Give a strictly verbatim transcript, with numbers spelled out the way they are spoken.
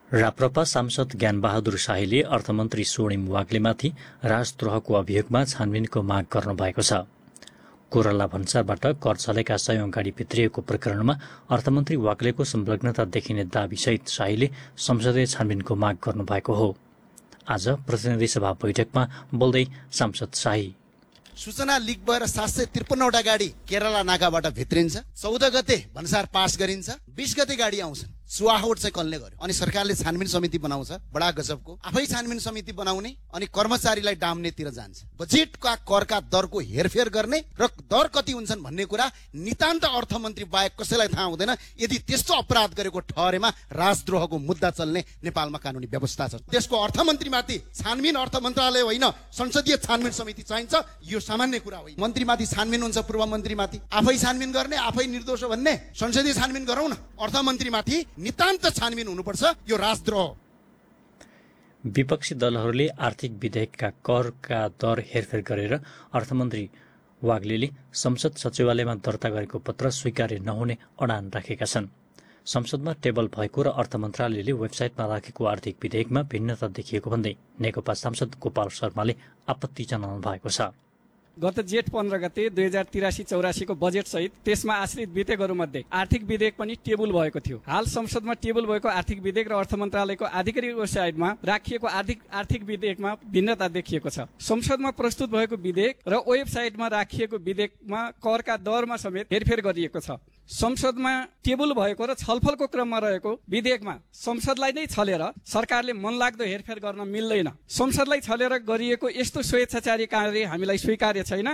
राप्रपा सांसद ज्ञानबहादुर शाहीले अर्थमन्त्री स्वर्णिम वाग्लेमाथि राजद्रोहको अभियोगमा छानबिनको माग गर्नुभएको छ। कोरला भन्सारबाट कर चलेका सयौं गाडी भित्रिएको प्रकरणमा अर्थमन्त्री वाग्लेको संलग्नता देखिने दाबीसहित शाहीले संसदीय छानबिनको माग गर्नुभएको हो। आज प्रतिनिधि सभा बैठकमा बोल्दै सांसद शाही, सूचना लिक भएर सात सय त्रिपन्नवटा गाडी केरला नाकाबाट भित्रिन्छ, चौध गते भन्सार पास गरिन्छ, बीस गते गाडी आउँछन्, सुवाहोट चाहिँ कसले गर्यो? अनि सरकारले छानबिन समिति बनाउँछ, बडा गजबको। आफै छानबिन समिति बनाउने अनि कर्मचारीलाई डाम्नेतिर जान्छ। बजेटका करका दरको हेरफेर गर्ने र दर कति हुन्छन् भन्ने कुरा नितान्त अर्थमन्त्री बाहेक कसैलाई थाहा हुँदैन। यदि त्यस्तो अपराध गरेको ठहरेमा राजद्रोहको मुद्दा चल्ने नेपालमा कानुनी व्यवस्था छ। त्यसको अर्थमन्त्रीमाथि छानबिन अर्थ मन्त्रालय होइन, संसदीय छानबिन समिति चाहिन्छ। यो सामान्य कुरा होइन। मन्त्रीमाथि छानबिन हुन्छ, पूर्व मन्त्रीमाथि आफै छानबिन गर्ने, आफै निर्दोष हो भन्ने। संसदीय छानबिन गरौँ न। अर्थमन्त्रीमाथि नितान्त छानबिन हुनुपर्छ। यो राजद्रोह। विपक्षी दलहरूले आर्थिक विधेयकका करका दर हेरफेर गरेर अर्थमन्त्री वाग्लेले संसद सचिवालयमा दर्ता गरेको पत्र स्वीकार्य नहुने अडान राखेका छन्। संसदमा टेबल भएको र अर्थ मन्त्रालयले वेबसाइटमा राखेको आर्थिक विधेयकमा भिन्नता देखिएको भन्दै नेकपा सांसद गोपाल शर्माले आपत्ति जनाउनु भएको छ। गत जेठ पन्ध्र गते दुई हजार तिरासी चौरासीको बजेट सहित त्यसमा आश्रित विधेयकहरूमध्ये आर्थिक विधेयक पनि टेबल भएको थियो। हाल संसदमा टेबल भएको आर्थिक विधेयक र अर्थ मन्त्रालयको आधिकारिक वेबसाइटमा राखिएको आर्थिक आर्थिक विधेयकमा भिन्नता देखिएको छ। संसदमा प्रस्तुत भएको विधेयक र वेबसाइटमा राखिएको विधेयकमा करका दरमा समेत हेरफेर गरिएको छ। संसदमा टेबल भएको र छलफलको क्रममा रहेको विधेयकमा संसदलाई नै छलेर सरकारले मनलाग्दो हेरफेर गर्न मिल्दैन। संसदलाई छलेर गरिएको यस्तो स्वेच्छाचारी कार्य हामीलाई स्वीकार्य छैन।